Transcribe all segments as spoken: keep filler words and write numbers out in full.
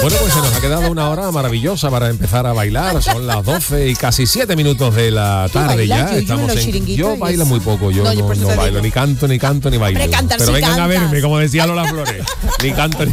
Bueno, pues se nos ha quedado una hora maravillosa para empezar a bailar. Son las doce y casi siete minutos de la tarde ya. Yo, Estamos yo en. Yo bailo muy poco. Yo no, no, yo no bailo, digo. ni canto, ni canto, ni bailo. Hombre, cantar Pero sí vengan a cantas. verme, como decía Lola Flores. Ni canto, ni,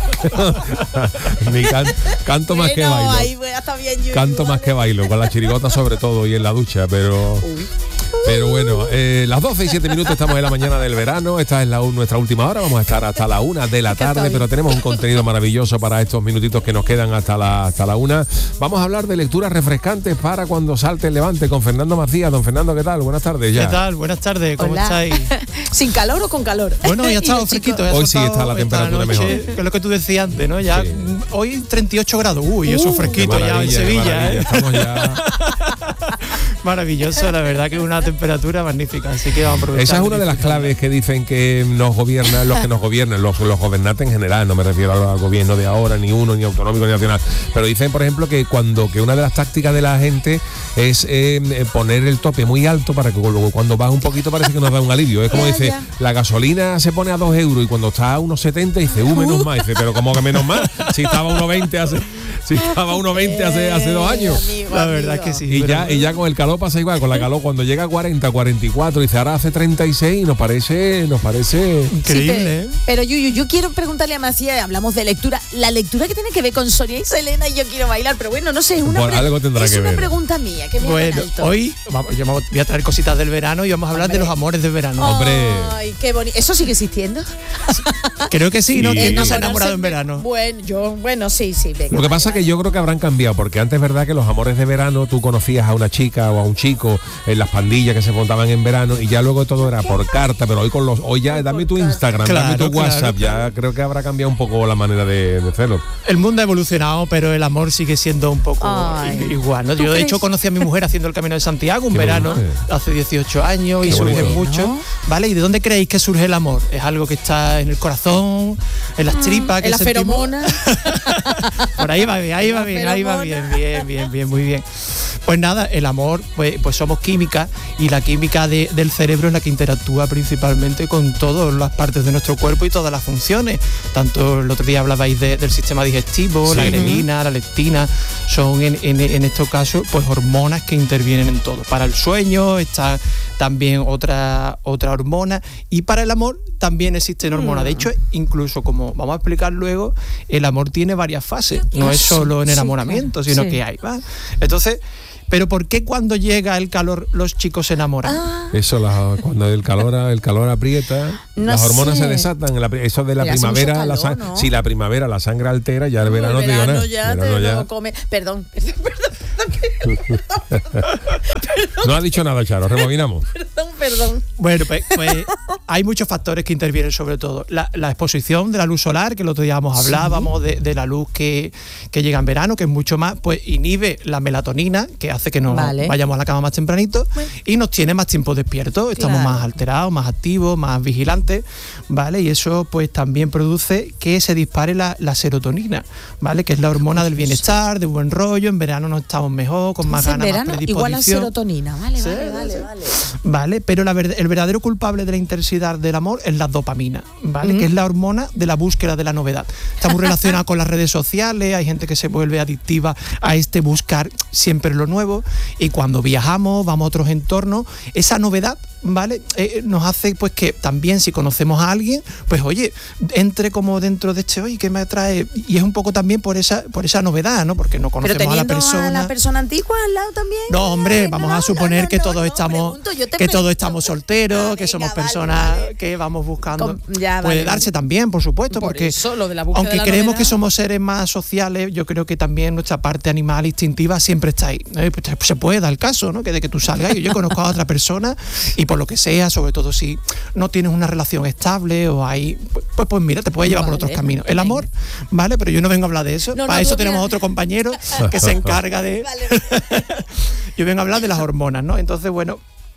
ni can, canto más que Bueno, bailo. ahí voy, está bien, Yuyu, Canto más vale. que bailo, con la chirigota sobre todo y en la ducha, pero. Uy. Pero bueno, eh, las doce y siete minutos estamos en la mañana del verano. Esta es la, nuestra última hora. Vamos a estar hasta la una de la tarde, pero tenemos un contenido maravilloso para estos minutitos que nos quedan hasta la, hasta la una. Vamos a hablar de lecturas refrescantes para cuando salte el levante con Fernando Macías. Don Fernando, ¿qué tal? Buenas tardes ya. ¿Qué tal? Buenas tardes, ¿cómo Hola. estáis? ¿Sin calor o con calor? Bueno, ya ha Y estado los fresquito. chicos- ya ha Hoy sí soltado está la esta temperatura noche, mejor. Que es lo que tú decías antes, ¿no? Ya Sí. mm, hoy treinta y ocho grados. Uy, eso Uh, es Qué fresquito ya en maravilla, qué Sevilla, maravilla. ¿eh? Estamos ya. Maravilloso, la verdad que es una temperatura magnífica, así que vamos a aprovechar. Esa es una de las claves que dicen que nos gobiernan, los que nos gobiernan, los, los gobernantes en general, no me refiero al, al gobierno de ahora, ni uno, ni autonómico, ni nacional, pero dicen, por ejemplo, que cuando que una de las tácticas de la gente es eh, poner el tope muy alto para que luego cuando baja un poquito parece que nos da un alivio. Es como Ya, dice, ya. la gasolina se pone a dos euros y cuando está a uno setenta dice, uh, menos más. Dice, pero ¿cómo que menos más? Si estaba a uno veinte hace, si estaba a uno veinte hace, hace dos años. Eh, amigo, La verdad amigo. que sí. Y pero- ya, y ya con el calor pasa igual, con la calor cuando llega a cuarenta, cuarenta y cuatro, dice ahora hace treinta y seis y nos parece, nos parece. Increíble, Sí, ¿eh? pero, pero Yuyu, yo quiero preguntarle a Macías, hablamos de lectura, la lectura que tiene que ver con Sonia y Selena y yo quiero bailar, pero bueno, no sé, es una, Por pre- algo tendrá es que una ver. pregunta mía que me Bueno, hagan alto. hoy vamos, yo me voy a traer cositas del verano y vamos a hablar Hombre. de los amores del verano. Hombre. Ay, qué bonito. ¿Eso sigue existiendo? Creo que sí, ¿no? Sí. ¿Quién no se ha Enamorarse enamorado en en- verano? Bueno, yo, bueno, sí, sí, venga. Lo que pasa es que yo creo que habrán cambiado, porque antes es verdad que los amores de verano tú conocías a una chica o a un chico en las pandillas que se montaban en verano y ya luego todo era por carta, pero hoy con los hoy ya dame tu Instagram, dame Claro, tu WhatsApp, claro, ya claro. creo que habrá cambiado un poco la manera de, de hacerlo. El mundo ha evolucionado, pero el amor sigue siendo un poco Ay. i- igual, ¿no? ¿Tú Yo de crees? hecho conocí a mi mujer haciendo el Camino de Santiago un Qué verano bonito. hace dieciocho años y Qué surge bonito. mucho, ¿No? ¿vale? ¿Y de dónde creéis que surge el amor? ¿Es algo que está en el corazón, en las tripas? que en la sentimos? feromona. Por ahí va bien, ahí va La bien, ahí va feromona. bien, bien, bien, bien, muy bien. Pues nada, el amor, pues, pues somos química y la química de- del cerebro es la que interactúa principalmente con todas las partes de nuestro cuerpo y todas las funciones. Tanto el otro día hablabais de- del sistema digestivo, Sí. la grelina, la leptina, son en, en, en estos casos pues hormonas que intervienen en todo. Para el sueño está también otra, otra hormona y para el amor también existen hormonas. De hecho, incluso como vamos a explicar luego, el amor tiene varias fases. No es solo en Sí, enamoramiento, claro. sino Sí. que hay, ¿va? Entonces, ¿pero por qué cuando llega el calor los chicos se enamoran? Ah, Eso, la- cuando el calor el calor aprieta, No las hormonas sé. se desatan. en la pri- eso de la Pero hace primavera, mucho la calor, sang- ¿no? si la primavera la sangre altera, ya el verano, el te digo verano nada. ya Verano te ya. lo come. Perdón, perdón, perdón, No ha dicho nada, Charo, rebobinamos. perdón, perdón. Bueno, pues, pues hay muchos factores que intervienen sobre todo. La, la exposición de la luz solar, que el otro día hemos hablábamos de, de la luz que, que llega en verano, que es mucho más, pues inhibe la melatonina, que hace que nos Vale. vayamos a la cama más tempranito Bueno. y nos tiene más tiempo despiertos. Estamos Claro. más alterados, más activos, más vigilantes, ¿vale? Y eso pues también produce que se dispare la, la serotonina, ¿vale? Que es la hormona del bienestar, de buen rollo. En verano nos estamos mejor, con más Entonces, ganas, verano más igual a predisposición. serotonina. Vale, Sí, vale, vale, sí. vale. ¿Vale? Pero la verd- el verdadero culpable de la intensidad del amor es la dopamina, ¿vale? Que es la hormona de la búsqueda de la novedad. Está muy relacionada con las redes sociales, hay gente que se vuelve adictiva a este buscar siempre lo nuevo y cuando viajamos, vamos a otros entornos, esa novedad, ¿vale? Eh, nos hace pues que también si conocemos a alguien, pues oye, entre como dentro de este, oye, ¿qué me atrae? Y es un poco también por esa, por esa novedad, ¿no? Porque no Pero conocemos a la teniendo persona. a la persona antigua al lado también. No, hombre, Venga, vamos no, a no, suponer no, que no, todos no, estamos pregunto, yo te que todos pregunto. estamos solteros, Ah, que somos venga, vale, personas vale. que vamos buscando. Com- ya, Puede vale. darse también, por supuesto, Por porque eso, lo de la búsqueda aunque de la creemos novedad. que somos seres más sociales, yo creo que también nuestra parte animal instintiva siempre está ahí. ¿eh? Pues se puede dar el caso, ¿no? Que de que tú salgas y yo conozco a otra persona y por lo que sea, sobre todo si no tienes una relación estable o hay, pues, pues, pues mira, te puede llevar por Vale, otros caminos. El venga. amor, ¿vale? Pero yo no vengo a hablar de eso. No, no, Para eso no, tenemos mira. otro compañero que se encarga de... Vale. Yo vengo a hablar de las hormonas, ¿no? Entonces, bueno,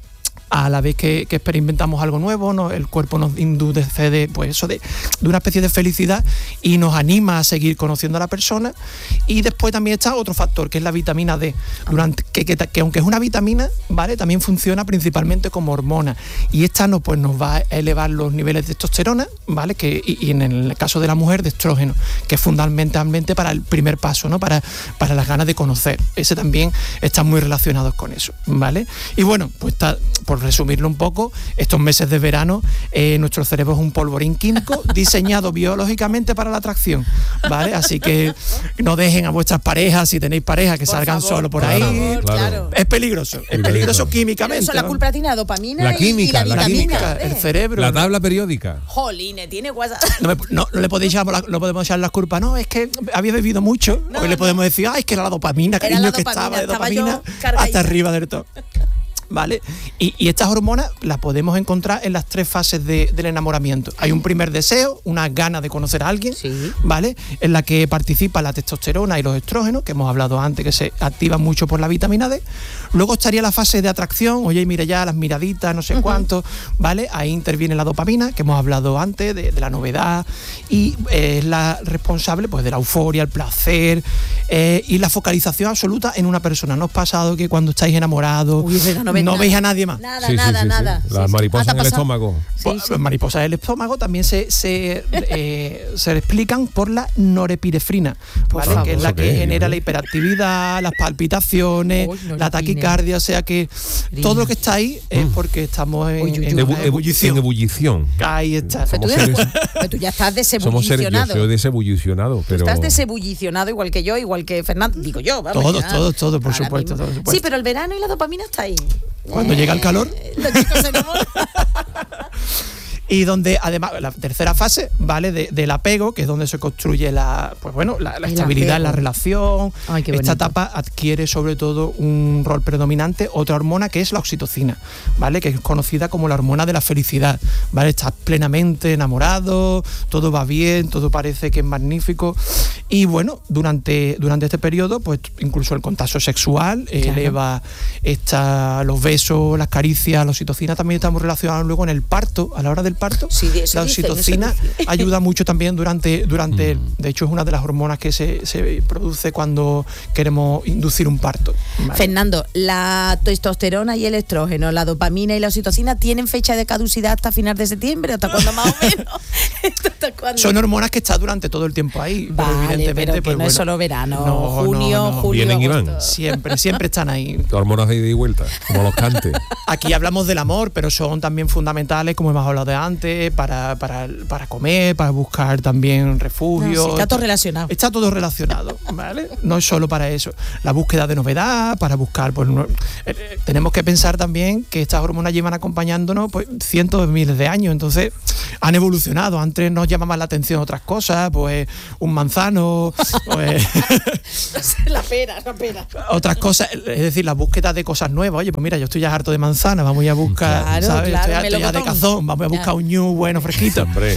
a la vez que, que experimentamos algo nuevo, ¿no? El cuerpo nos induce de, pues eso de, de una especie de felicidad y nos anima a seguir conociendo a la persona. Y después también está otro factor, que es la vitamina D, durante, que, que, que aunque es una vitamina, ¿vale? También funciona principalmente como hormona. Y esta no, pues nos va a elevar los niveles de testosterona, ¿vale? Que, y, y en el caso de la mujer, de estrógeno, que es fundamentalmente para el primer paso, ¿no? Para, para las ganas de conocer. Ese también está muy relacionado con eso, ¿vale? Y bueno, pues está, por resumirlo un poco, estos meses de verano, eh, nuestro cerebro es un polvorín químico diseñado biológicamente para la atracción, ¿vale? Así que no dejen a vuestras parejas, si tenéis pareja, que por salgan favor, solo por claro, ahí. Claro. Es peligroso, es peligroso químicamente. Eso, la culpa tiene la dopamina la química, y, y la, la vitamina. Química, el cerebro. La tabla periódica. Jolines, tiene WhatsApp. No, me, no, no le podéis echar, no podemos echar las culpas. No, es que había bebido mucho. No, Hoy no. le podemos decir, ay, es que era la dopamina, cariño, la dopamina, que estaba de dopamina estaba hasta arriba del todo. ¿Vale? Y, y estas hormonas las podemos encontrar en las tres fases de, del enamoramiento. Hay un primer deseo, una gana de conocer a alguien, sí. ¿vale? En la que participa la testosterona y los estrógenos, que hemos hablado antes, que se activan mucho por la vitamina D. Luego estaría la fase de atracción, oye, mira ya, las miraditas, no sé uh-huh. cuánto, ¿vale? Ahí interviene la dopamina, que hemos hablado antes, de, de la novedad, y eh, es la responsable pues de la euforia, el placer eh, y la focalización absoluta en una persona. ¿No os ha pasado que cuando estáis enamorados Uy, no, no nada. veis a nadie más? Nada, sí, nada, sí, sí, nada. Sí. Las mariposas en el estómago. Sí, pues, sí. Las mariposas en el estómago también se, se, eh, se explican por la norepinefrina, ¿vale? Que es la que genera la hiperactividad, las palpitaciones, Uy, la taquicardia, o sea que todo lo que está ahí es porque estamos en, Uy, en ebu, ebullición. En ebullición. Ahí está. Pero tú, seres, pero tú ya estás desebullicionado. Somos yo soy desebullicionado, pero... Tú estás desebullicionado igual que yo, igual que Fernando, digo yo. Vamos, todos, ya. todos, todos, por supuesto, por supuesto. Sí, pero el verano y la dopamina está ahí. Cuando eh, llega el calor. Los chicos se enamoran. Y donde además la tercera fase, ¿vale? De, del apego, que es donde se construye la, pues bueno, la, la estabilidad en la relación. Ay, qué Esta etapa adquiere sobre todo un rol predominante otra hormona que es la oxitocina, ¿vale? Que es conocida como la hormona de la felicidad, ¿vale? Estás plenamente enamorado, todo va bien, todo parece que es magnífico. Y bueno, durante, durante este periodo, pues incluso el contacto sexual claro. eleva esta, los besos, las caricias, la oxitocina también estamos relacionados luego en el parto, a la hora del parto. Sí, la oxitocina dicen, ayuda mucho también durante, durante mm. de hecho es una de las hormonas que se, se produce cuando queremos inducir un parto. ¿Vale? Fernando, la testosterona y el estrógeno, la dopamina y la oxitocina tienen fecha de caducidad hasta final de septiembre, ¿hasta cuándo más o menos? ¿Hasta cuándo? Son hormonas que están durante todo el tiempo ahí. Vale, pero evidentemente pero que pues, no bueno, es solo verano, no, junio, no, no. julio, vienen y van. Siempre, siempre están ahí. Hormonas de ida y vuelta, como los cantes. Aquí hablamos del amor, pero son también fundamentales, como hemos hablado de antes, para, para, para comer, para buscar también refugio. No, sí, está todo relacionado. Está todo relacionado, ¿vale? No es solo para eso. La búsqueda de novedad, para buscar, pues, no, eh, tenemos que pensar también que estas hormonas llevan acompañándonos pues cientos de miles de años, entonces han evolucionado. Antes nos llamaban la atención otras cosas, pues un manzano, pues, la pera, la pera. Otras cosas, es decir, la búsqueda de cosas nuevas. Oye, pues mira, yo estoy ya harto de manzana, vamos a buscar, claro, ¿sabes? Claro, estoy harto ya de cazón, vamos a buscar ya. un ñu bueno, fresquito. Hombre.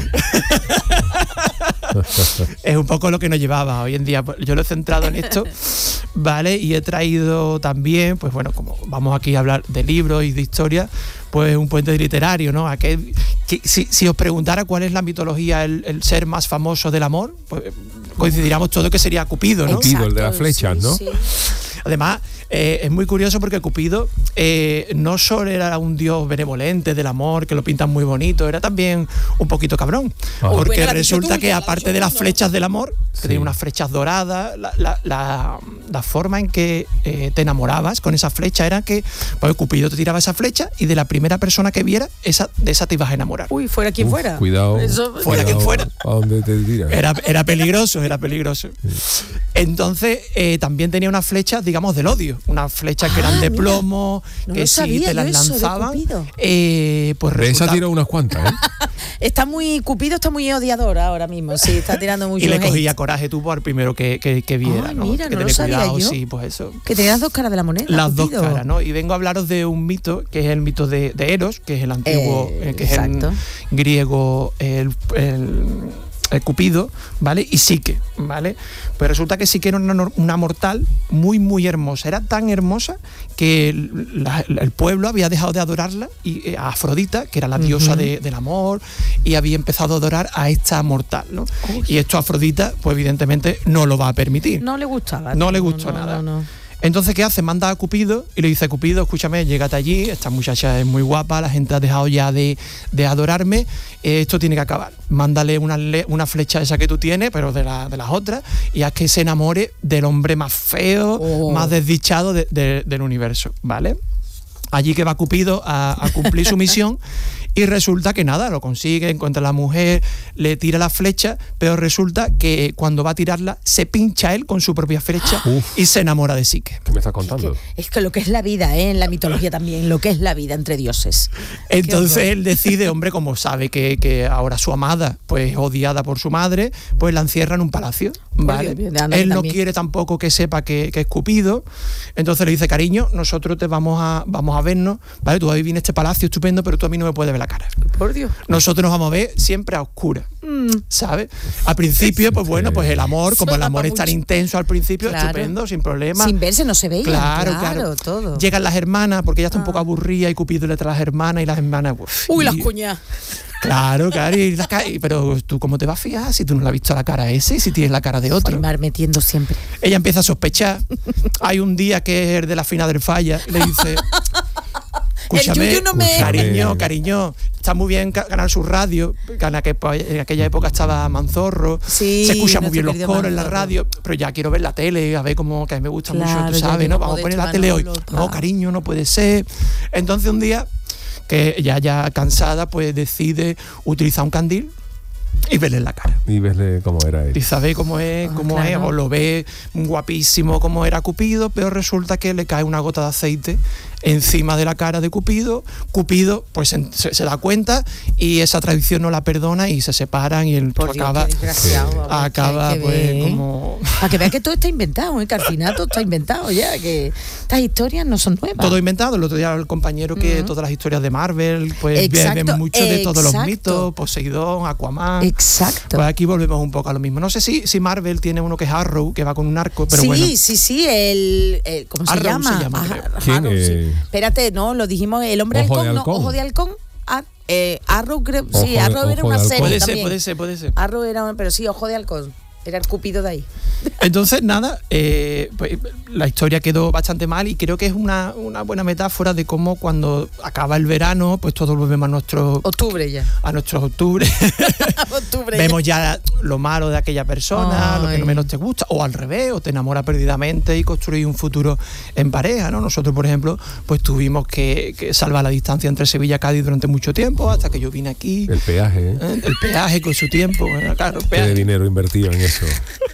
Es un poco lo que nos llevaba hoy en día. Yo lo he centrado en esto, ¿vale? Y he traído también, pues bueno, como vamos aquí a hablar de libros y de historia, pues un puente literario, ¿no? Aquel, que, si, si os preguntara cuál es la mitología, el, el ser más famoso del amor, pues coincidiríamos todo que sería Cupido, ¿no? Cupido, el de las flechas, sí, ¿no? Sí. Además, eh, es muy curioso porque Cupido eh, no solo era un dios benevolente del amor, que lo pintan muy bonito, era también un poquito cabrón. Ah. Porque bueno, resulta tuya, que aparte de las flechas del amor, que sí. tenía unas flechas doradas, la, la, la, la forma en que eh, te enamorabas con esa flecha era que pues, Cupido te tiraba esa flecha y de la primera persona que viera, esa, de esa te ibas a enamorar. Uy, fuera quien Uf, fuera. Cuidado. Eso, fuera cuidado, quien fuera. ¿A dónde te tiras? Era, era peligroso, era peligroso. Sí. Entonces, eh, también tenía unas flechas, digamos, del odio. Unas flechas ah, que eran de mira. plomo, no que si te las lanzaban. Eh, pues de esa tiró unas cuantas, ¿eh? Está muy, Cupido está muy odiador ahora mismo, sí, está tirando mucho. Y le cogía hate. Coraje tú por primero que, que, que viera, Ay, ¿no? Mira, que no lo sabía cuidado, yo. Sí, pues eso. Que tenía las dos caras de la moneda. Las Cupido. dos caras, ¿no? Y vengo a hablaros de un mito, que es el mito de, de Eros, que es el antiguo, eh, que exacto. es el griego, el, el eh, Cupido, ¿vale? Y Psique, ¿vale? Pues resulta que Psique era una, una mortal muy, muy hermosa. Era tan hermosa que el, la, el pueblo había dejado de adorarla y, eh, a Afrodita, que era la diosa uh-huh. de, del amor, y había empezado a adorar a esta mortal, ¿no? Uy. Y esto a Afrodita, pues evidentemente no lo va a permitir. No le gustaba. No, no le gustó no, nada. No, no. Entonces, ¿qué hace? Manda a Cupido y le dice: Cupido, escúchame, llégate allí, esta muchacha es muy guapa, la gente ha dejado ya de, de adorarme, eh, esto tiene que acabar. Mándale una, una flecha esa que tú tienes, pero de, la, de las otras, y haz que se enamore del hombre más feo, oh. más desdichado de, de, del universo, ¿vale? Allí que va Cupido a, a cumplir su misión. Y resulta que nada, lo consigue, encuentra a la mujer, le tira la flecha, pero resulta que cuando va a tirarla, se pincha él con su propia flecha Uf. y se enamora de Psique. ¿Qué me estás contando? Es que, es que lo que es la vida, ¿eh? En la mitología también, lo que es la vida entre dioses. Entonces él decide, hombre, como sabe que, que ahora su amada, pues odiada por su madre, pues la encierra en un palacio, ¿vale? Dios, Dios, él no también. quiere tampoco que sepa que, que es Cupido, entonces le dice: cariño, nosotros te vamos a, vamos a vernos, ¿vale? Tú vas a vivir en este palacio estupendo, pero tú a mí no me puedes ver la cara. Por Dios. Nosotros nos vamos a ver siempre a oscuras, mm. ¿sabes? Al principio, pues bueno, pues el amor, como el amor es tan intenso al principio, claro. estupendo, sin problema. Sin verse no se veía. Claro, claro, claro. todo. Llegan las hermanas, porque ella está ah. un poco aburrida y Cupido le trae a las hermanas y las hermanas... Uf, Uy, y, las cuñas. Claro, claro, y la, pero tú cómo te vas a fijar si tú no le has visto la cara a ese y si tienes la cara de otro. Formar metiendo siempre. Ella empieza a sospechar. Hay un día que es el de la fina del falla, le dice... Escúchame, no me... cariño, cariño, está muy bien ganar su radio, en aquella época estaba Manzorro, sí, se escucha muy bien los coros Manzorro. en la radio, pero ya quiero ver la tele, a ver cómo, que a mí me gusta claro, mucho, tú sabes, ¿no? Vamos a poner la tele hoy. No, cariño, no puede ser. Entonces un día, que ella ya cansada, pues decide utilizar un candil y verle la cara. Y verle cómo era él. Y sabe cómo es, cómo oh, claro. es, o lo ve guapísimo como era Cupido, pero resulta que le cae una gota de aceite encima de la cara de Cupido. Cupido pues se, se da cuenta y esa tradición no la perdona y se separan y el Por acaba, Dios, acaba que pues ver. como... A que veas que todo está inventado, ¿eh? Que al final todo está inventado ya, que estas historias no son nuevas. Todo inventado. El otro día el compañero que uh-huh. todas las historias de Marvel pues beben mucho de todos los mitos, Poseidón, Aquaman. Exacto. Pues aquí volvemos un poco a lo mismo. No sé si, si Marvel tiene uno que es Arrow, que va con un arco, pero sí, bueno. Sí, sí, sí, el, el ¿cómo se Arrow llama? se llama Ajá, Arrow, sí. Espérate, no, lo dijimos, el hombre ojo halcón, de no, halcón. ojo de halcón. Ah, eh, Arrow, creo, Ojo sí, de- Arrow era ojo una de serie halcón. Puede ser, también. puede ser, puede ser. Arrow era, pero sí, ojo de halcón. Era el Cupido de ahí. Entonces, nada, eh, pues, la historia quedó bastante mal y creo que es una, una buena metáfora de cómo cuando acaba el verano, pues todos volvemos a nuestro... Octubre ya. A nuestros octubre. Octubre Vemos ya lo malo de aquella persona, Ay. lo que no menos te gusta, o al revés, o te enamora perdidamente y construir un futuro en pareja, ¿no? Nosotros, por ejemplo, pues tuvimos que, que salvar la distancia entre Sevilla y Cádiz durante mucho tiempo, hasta que yo vine aquí. El peaje, ¿eh? ¿eh? El peaje con su tiempo, bueno, claro, el Qué peaje. de dinero invertido en eso.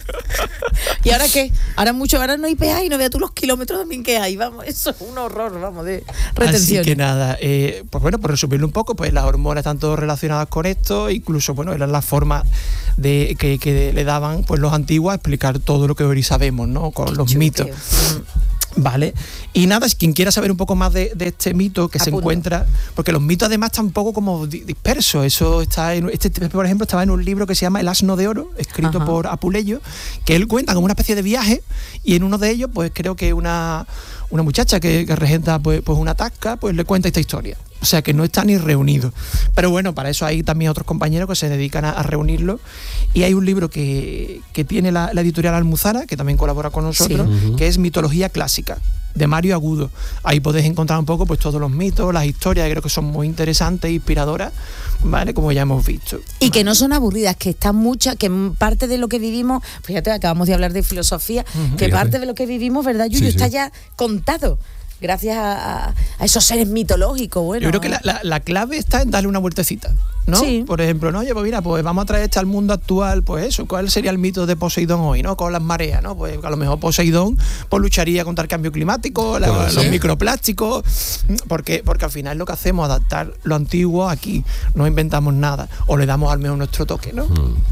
¿Y ahora qué? Ahora mucho, ahora no hay peaje y no veas tú los kilómetros también que hay. Vamos, eso es un horror, vamos, de retención. Así que nada, eh, pues bueno, por resumirlo un poco, pues las hormonas están todas relacionadas con esto, incluso, bueno, era la forma de que, que le daban pues los antiguos a explicar todo lo que hoy sabemos, ¿no? Con Qué los chulo, mitos. tío. Vale, y nada, quien quiera saber un poco más de, de este mito que se Apunto. encuentra, porque los mitos además están un poco como di- dispersos, eso está en, este por ejemplo estaba en un libro que se llama El asno de oro, escrito Ajá. por Apuleyo, que él cuenta como una especie de viaje y en uno de ellos pues creo que una, una muchacha que, que regenta pues, pues una tasca, pues le cuenta esta historia. O sea que no está ni reunido. Pero bueno, para eso hay también otros compañeros que se dedican a, a reunirlo. Y hay un libro que, que tiene la, la editorial Almuzara, que también colabora con nosotros, Sí. Ujú. que es Mitología Clásica, de Mario Agudo. Ahí podéis encontrar un poco pues todos los mitos, las historias, que creo que son muy interesantes e inspiradoras, ¿vale? Como ya hemos visto. Y que no son aburridas, que están muchas, que parte de lo que vivimos, fíjate, acabamos de hablar de filosofía, Ujú. que Fíjate. parte de lo que vivimos, ¿verdad, Yuyu? Sí, sí. Está ya contado, gracias a, a- a esos seres mitológicos, bueno. Yo creo que la, la- la clave está en darle una vueltecita, ¿no? Sí. Por ejemplo, no, oye, pues mira, pues vamos a traer este al mundo actual, pues eso, ¿cuál sería el mito de Poseidón hoy, no? Con las mareas, ¿no? Pues a lo mejor Poseidón pues lucharía contra el cambio climático, la- Puede los ser. microplásticos, porque, porque al final lo que hacemos es adaptar lo antiguo aquí, no inventamos nada, o le damos al menos nuestro toque, ¿no? Mm.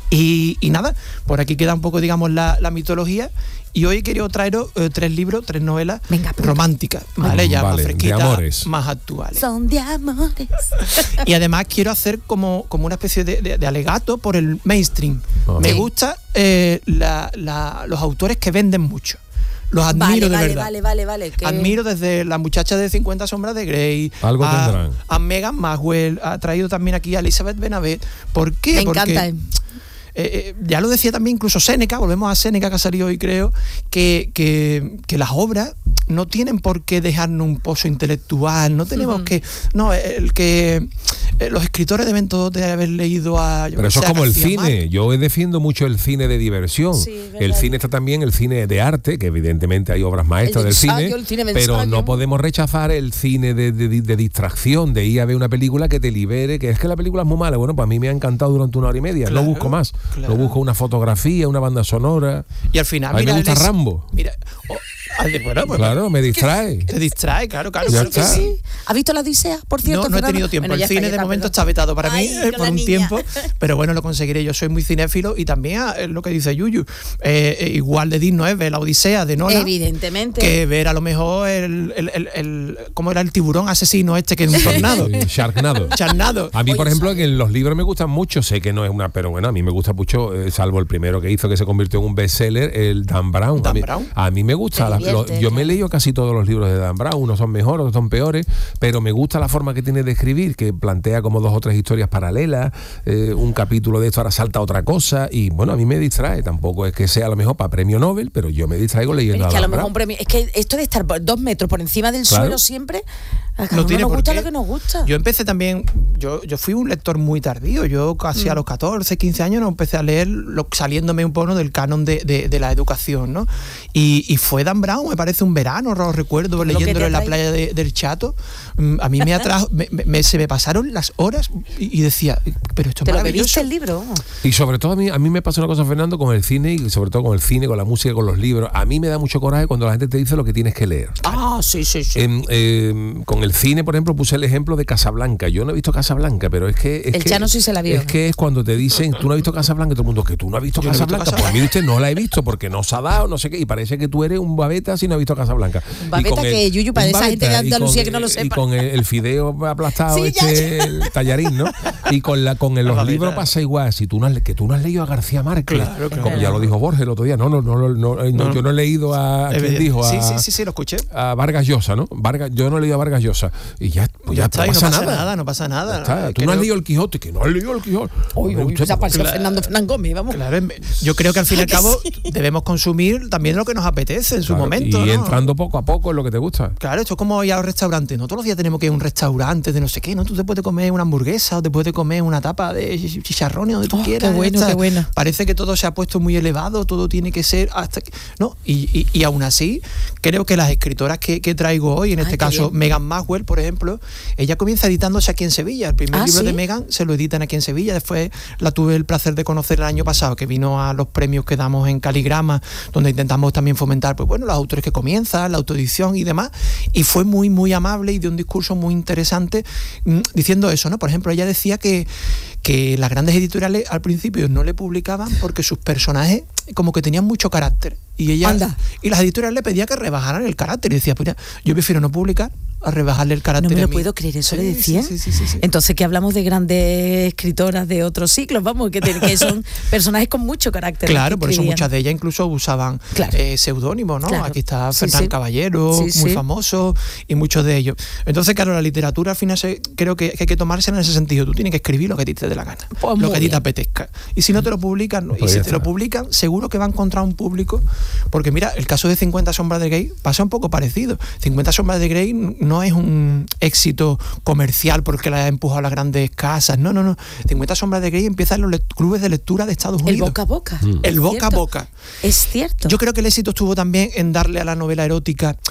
Y, y nada, por aquí queda un poco, digamos, la, la mitología. Y hoy he querido traeros eh, tres libros, tres novelas Venga, románticas, ¿vale? Ya Vale, más de fresquitas, amores. más actuales. Son de amores. Y además quiero hacer como, como una especie de, de, de alegato por el mainstream. Ajá. Me Sí. gusta eh, la, la, los autores que venden mucho. Los admiro Vale, de vale, verdad. vale, vale, vale. que- Admiro desde la muchacha de cincuenta sombras de Grey. Algo a, tendrán. a Meghan Maxwell, ha traído también aquí a Elizabeth Benavent. ¿Por qué? Me Porque, encanta. eh. eh, eh, ya lo decía también incluso Séneca, volvemos a Séneca que ha salido hoy creo, que, que, que las obras no tienen por qué dejarnos un pozo intelectual, no tenemos Ujú. que... No, el que... eh, los escritores deben todos de haber leído a... yo Pero qué eso sé, es a como el García cine. Márquez. Yo defiendo mucho el cine de diversión. Sí, es verdad. El cine está también el cine de arte, que evidentemente hay obras maestras El de del ensayo, cine, el cine de pero ensayo. no podemos rechazar el cine de, de- de distracción, de ir a ver una película que te libere, que es que la película es muy mala. Bueno, pues a mí me ha encantado durante una hora y media. Claro, no busco más. claro. No busco una fotografía, una banda sonora. Y al final, A mí mira, me gusta él es- Rambo. Mira, oh, ah, de- bueno, pues, Claro, me distrae. te distrae, claro, claro. Ya claro que está. sí. ¿Has visto la Odisea? Por cierto, No, no he Fernando? tenido tiempo. Bueno, ya el cine está, ya de está, momento perdón. está vetado para Ay, mí eh, con por la un niña. tiempo, pero bueno, lo conseguiré. Yo soy muy cinéfilo y también ah, es lo que dice Yuyu. Eh, eh, igual de digno es ver la Odisea de Nolan Evidentemente. que ver a lo mejor el, el, el, el- ¿cómo era el tiburón asesino este que es un tornado? Eh, Sharknado. Charnado. A mí, por Oye, ejemplo, ¿sabes? que los libros me gustan mucho, sé que no es una, pero bueno, a mí me gusta mucho, eh, salvo el primero que hizo que se convirtió en un bestseller, el Dan Brown. Dan a, mí, Brown. a mí me gusta, Te la- lo- divierte, yo me he claro. leído casi todos los libros de Dan Brown, unos son mejores, otros son peores, pero me gusta la forma que tiene de escribir, que plantea como dos o tres historias paralelas, eh, un capítulo de esto ahora salta a otra cosa, y bueno, a mí me distrae, tampoco es que sea a lo mejor para premio Nobel, pero yo me distraigo leyendo Pero es que a a lo Dan mejor Brown. un premio. Es que esto de estar por dos metros por encima del Claro. suelo siempre. A cada No uno tiene nos por gusta qué. lo que nos gusta. Yo empecé también, yo, yo fui un lector muy tardío, yo casi Mm. a los catorce, quince años no empecé a leer, lo, saliéndome un poco del canon de, de, de la educación, ¿no? Y, y fue Dan Brown, me parece un verano, lo recuerdo, que leyéndolo te en la atrae. playa de- del Chato. Mm, A mí me atrajo, me, me- se me pasaron las horas y, y decía, pero esto es ¿Te lo maravilloso. bebiste el libro? Y sobre todo a mí, a mí me pasa una cosa, Fernando, con el cine y sobre todo con el cine, con la música, con los libros. A mí me da mucho coraje cuando la gente te dice lo que tienes que leer. Ah, sí, sí, sí. Em, em, con el cine, por ejemplo, puse el ejemplo de Casablanca. Yo no he visto Casablanca, pero es que... Es El que, Chano sí se la vio. Es que es cuando te dicen, tú no has visto Casablanca, y todo el mundo, que tú no has visto Yo no he visto Casablanca. Pues a Casablanca. mí dice, no la he visto porque no se ha dado, no sé qué, y parece que tú eres un babeta si no has visto Casablanca. Un babeta Y con que, Yuyu, para un esa gente de babeta, y Andalucía con- que no lo Y sepa. con el, el fideo aplastado, Sí, ya, este, el tallarín, ¿no? Y con, la, con el- La los babeta. libros pasa igual. Si tú no has, le- que tú no has leído a García Márquez, Claro, claro. como ya lo dijo Borges el otro día, no, no, no, no, no, no, No. yo no he leído a, ¿a quién Evidente. dijo? A, Sí, sí, sí, sí, lo escuché. a Vargas Llosa, ¿no? Vargas, yo no he leído a Vargas Llosa. Y ya, pues ya, Ya está, y no no pasa, pasa nada. nada, no pasa nada. Ya está. Eh, Tú no has creo- leído el Quijote, que no has leído el Quijote. Uy, Hombre, uy, usted, se ha parecido Claro. Fernando Fernán Gómez, vamos. Claro, em- yo creo que al fin y al Que cabo sí. debemos consumir también lo que nos apetece en su claro, momento. Y ¿no? entrando poco a poco en lo que te gusta. Claro, esto es como ir a un restaurante. No todos los días tenemos que ir a un restaurante de no sé qué, ¿no? Tú te puedes comer una hamburguesa o te puedes comer una tapa de chicharrones donde tú Oh, quieras. qué bueno, Esta- qué bueno. Parece que todo se ha puesto muy elevado, todo tiene que ser hasta que- ¿no? Y, y, y aún así, creo que las escritoras que, que traigo hoy, en Ay, este qué caso bien. Meghan Maxwell, por ejemplo, ella comienza editándose aquí en Sevilla. El primer Ah, libro ¿sí? de Meghan se lo editan aquí en Sevilla. Después la tuve el placer de conocer el año pasado, que vino a los premios que damos en Caligrama, donde intentamos también fomentar, pues bueno, los autores que comienzan, la autoedición y demás. Y fue muy, muy amable y de un discurso muy interesante mm, diciendo eso, ¿no? Por ejemplo, ella decía que, que las grandes editoriales al principio no le publicaban porque sus personajes como que tenían mucho carácter. Y ella Anda. y las editoriales le pedían que rebajaran el carácter. Y decía, pues ya, yo prefiero no publicar a rebajarle el carácter. No me a lo mí". puedo creer, eso le Sí, decía. Sí, sí, sí, sí, sí. Entonces que hablamos de grandes escritoras de otros siglos, vamos, que, te- que son personajes con mucho carácter. Claro, que por eso escribían. muchas de ellas incluso usaban Claro. eh, seudónimos, ¿no? Claro. Aquí está Sí, Fernán sí. Caballero, Sí, muy sí. famoso, y muchos de ellos. Entonces, claro, la literatura al final se- creo que, que hay que tomarse en ese sentido. Tú tienes que escribir lo que a ti te dé la gana, Pues lo muy que a ti te bien. apetezca. Y si no te lo publican, no. Pues y ya si te lo está. publican, seguro que va a encontrar un público. Porque mira, el caso de cincuenta sombras de Grey pasa un poco parecido. cincuenta sombras de Grey no es un éxito comercial porque la ha empujado a las grandes casas. No, no, no. cincuenta sombras de Grey empieza en los lect- clubes de lectura de Estados El Unidos. boca a boca. El ¿Es boca a cierto? boca. Es cierto. Yo creo que el éxito estuvo también en darle a la novela erótica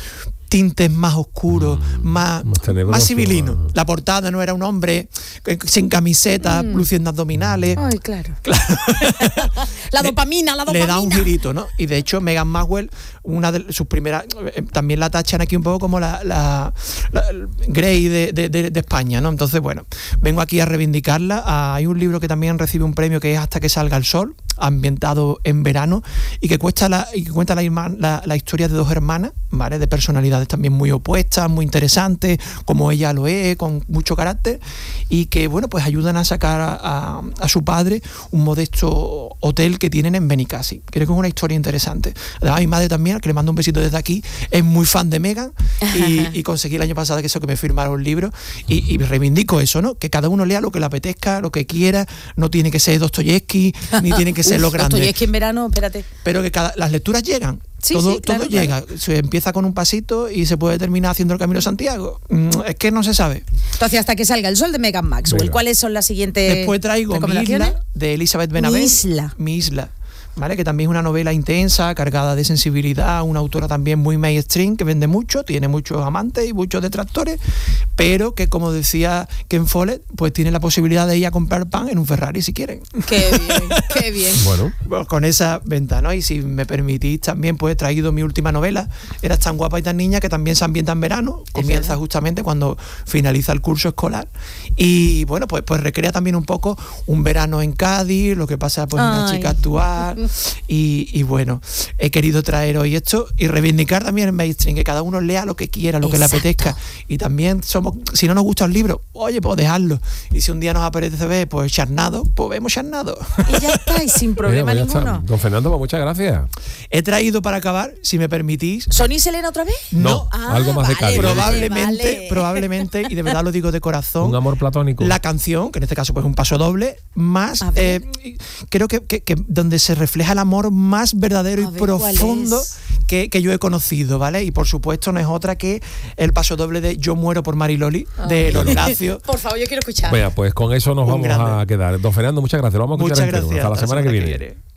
tintes más oscuros, mm, más, más civilino. ¿no? La portada no era un hombre sin camiseta, mm. luciendo abdominales. Ay, claro. claro. la dopamina, la dopamina. Le da un girito, ¿no? Y de hecho, Meghan Markle, una de sus primeras, eh, también la tachan aquí un poco como la, la, la Grey de, de, de, de España, ¿no? Entonces, bueno, vengo aquí a reivindicarla. Ah, hay un libro que también recibe un premio que es Hasta que salga el sol, ambientado en verano, y que, cuesta la, y que cuenta la, la, la historia de dos hermanas, ¿vale? De personalidades también muy opuestas, muy interesantes, como ella lo es, con mucho carácter, y que, bueno, pues ayudan a sacar a, a, a su padre un modesto hotel que tienen en Benicassi. Creo que es una historia interesante. Además, mi madre también, que le mando un besito desde aquí, es muy fan de Meghan, y, y conseguí el año pasado que eso, que me firmara un libro, y, y reivindico eso, ¿no? Que cada uno lea lo que le apetezca, lo que quiera, no tiene que ser Dostoyevsky, ni tiene que ser lo grande. Dostoyevsky en verano, espérate. Pero que cada, las lecturas llegan. Sí, todo sí, claro, todo llega, claro. Se empieza con un pasito y se puede terminar haciendo el Camino de Santiago. Es que no se sabe. Entonces, hasta que salga el sol de Meghan Maxwell, Venga. ¿Cuáles son las siguientes Después traigo Mi Isla, de Elizabeth Benavent. Mi Isla. Mi Isla. ¿Vale? Que también es una novela intensa, cargada de sensibilidad, una autora también muy mainstream, que vende mucho, tiene muchos amantes y muchos detractores, pero que, como decía Ken Follett, pues tiene la posibilidad de ir a comprar pan en un Ferrari si quieren. Qué bien, qué bien. Bueno, pues con esa venta, ¿no? Y si me permitís también, pues he traído mi última novela, Eras tan guapa y tan niña, que también se ambienta en verano, comienza justamente cuando finaliza el curso escolar, y bueno, pues, pues recrea también un poco un verano en Cádiz, lo que pasa pues en una chica actual. Y, y bueno, he querido traer hoy esto y reivindicar también el mainstream, que cada uno lea lo que quiera, lo Exacto. que le apetezca. Y también somos, si no nos gusta el libro, oye, pues dejarlo. Y si un día nos apetece ver, pues charnado, pues vemos charnado. Y ya está, y sin problema Oye, ninguno. Está. Don Fernando, pues muchas gracias. He traído para acabar, si me permitís. ¿Sony y Selena otra vez? No, ah, algo más vale, de Cádiz. Probablemente, vale. probablemente, y de verdad lo digo de corazón. Un amor platónico. La canción, que en este caso pues un paso doble, más, eh, creo que, que, que donde se refleja el amor más verdadero y profundo que, que yo he conocido, ¿vale? Y por supuesto no es otra que el paso doble de Yo muero por Mariloli, oh. de Los Horacio. Por favor, yo quiero escuchar. Vea, pues con eso nos un vamos grande. a quedar. Don Fernando, muchas gracias. Lo vamos a escuchar muchas entero. Gracias. Hasta la semana, semana que que viene. viene.